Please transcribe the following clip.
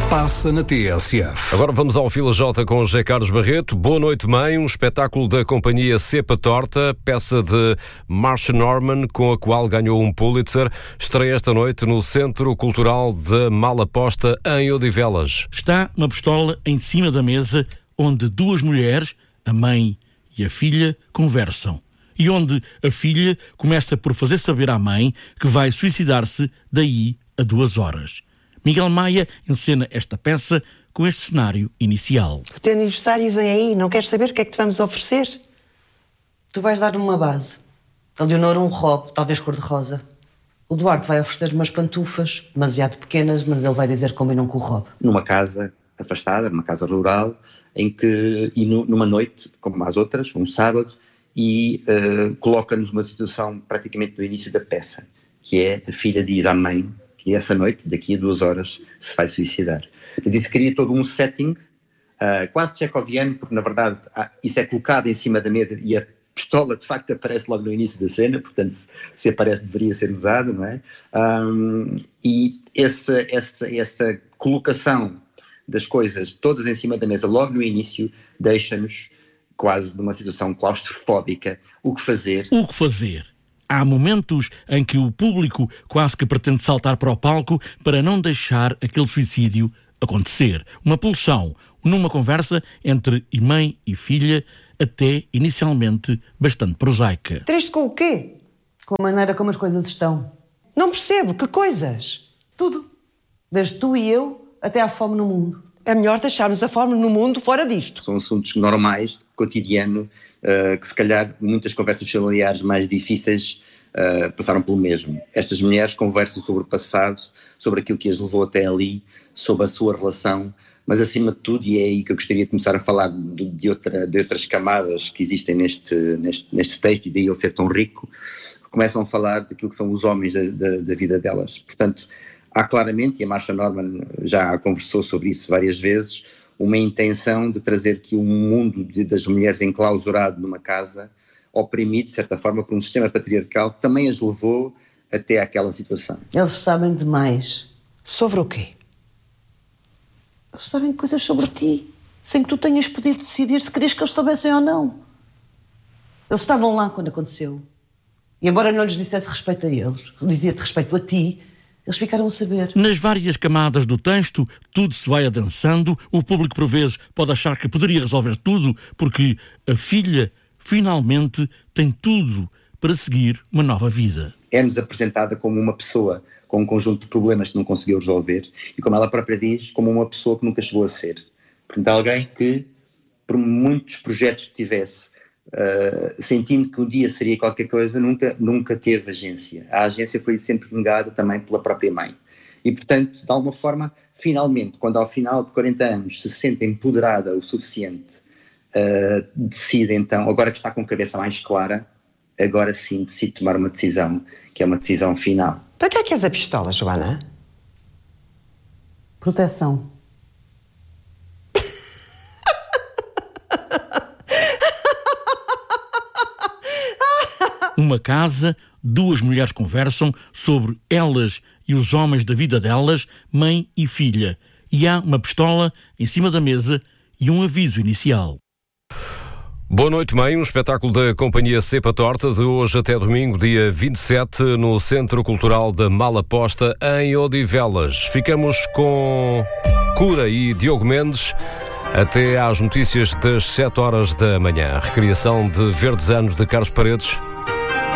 passa na TSF. Agora vamos ao Fila J com José Carlos Barreto. Boa noite, mãe. Um espetáculo da companhia Cepa Torta, peça de Marsha Norman, com a qual ganhou um Pulitzer. Estreia esta noite no Centro Cultural de Malaposta, em Odivelas. Está uma pistola em cima da mesa, onde duas mulheres, a mãe e a filha, conversam. E onde a filha começa por fazer saber à mãe que vai suicidar-se daí a 2 horas. Miguel Maia encena esta peça com este cenário inicial. O teu aniversário vem aí, não queres saber o que é que te vamos oferecer? Tu vais dar-me uma base. A Leonor um robe, talvez cor-de-rosa. O Duarte vai oferecer umas pantufas, demasiado pequenas, mas ele vai dizer que combinam com o robe. Numa casa afastada, numa casa rural, numa noite, como as outras, um sábado, e coloca-nos uma situação praticamente no início da peça, que é a filha diz à mãe que essa noite, daqui a 2 horas, se vai suicidar. Eu disse que queria todo um setting, quase tchecoviano, porque na verdade isso é colocado em cima da mesa e a pistola de facto aparece logo no início da cena, portanto se aparece deveria ser usado, não é? E essa colocação das coisas todas em cima da mesa logo no início deixa-nos quase numa situação claustrofóbica. O que fazer? O que fazer? Há momentos em que o público quase que pretende saltar para o palco para não deixar aquele suicídio acontecer. Uma pulsão, numa conversa entre mãe e filha, até inicialmente bastante prosaica. Triste com o quê? Com a maneira como as coisas estão. Não percebo, que coisas? Tudo. Desde tu e eu até à fome no mundo. É melhor deixarmos a fome no mundo fora disto. São assuntos normais, cotidiano, que se calhar muitas conversas familiares mais difíceis passaram pelo mesmo. Estas mulheres conversam sobre o passado, sobre aquilo que as levou até ali, sobre a sua relação, mas acima de tudo, e é aí que eu gostaria de começar a falar de outras camadas que existem neste texto, e daí ele ser tão rico, começam a falar daquilo que são os homens da vida delas. Portanto, há claramente, e a Marsha Norman já conversou sobre isso várias vezes, uma intenção de trazer que o mundo das mulheres enclausurado numa casa, oprimido de certa forma por um sistema patriarcal que também as levou até àquela situação. Eles sabem demais. Sobre o quê? Eles sabem coisas sobre ti, sem que tu tenhas podido decidir se querias que eles soubessem ou não. Eles estavam lá quando aconteceu. E embora não lhes dissesse respeito a eles, dizia-te respeito a ti, eles ficaram a saber. Nas várias camadas do texto, tudo se vai adensando. O público, por vezes, pode achar que poderia resolver tudo, porque a filha, finalmente, tem tudo para seguir uma nova vida. É-nos apresentada como uma pessoa com um conjunto de problemas que não conseguiu resolver e, como ela própria diz, como uma pessoa que nunca chegou a ser. Portanto, alguém que, por muitos projetos que tivesse, sentindo que um dia seria qualquer coisa, nunca teve agência. A agência foi sempre negada também pela própria mãe. E, portanto, de alguma forma, finalmente, quando ao final de 40 anos se sente empoderada o suficiente, decide então, agora que está com a cabeça mais clara, agora sim decide tomar uma decisão, que é uma decisão final. Para que é que és a pistola, Joana? Proteção. Uma casa, 2 mulheres conversam sobre elas e os homens da vida delas, mãe e filha. E há uma pistola em cima da mesa e um aviso inicial. Boa noite, mãe. Um espetáculo da companhia Cepa Torta, de hoje até domingo, dia 27, no Centro Cultural de Malaposta, em Odivelas. Ficamos com Cura e Diogo Mendes até às notícias das 7 horas da manhã. A recriação de Verdes Anos de Carlos Paredes.